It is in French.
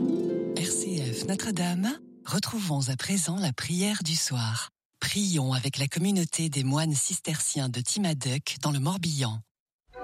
RCF Notre-Dame, retrouvons à présent la prière du soir. Prions avec la communauté des moines cisterciens de Timaduck dans le Morbihan.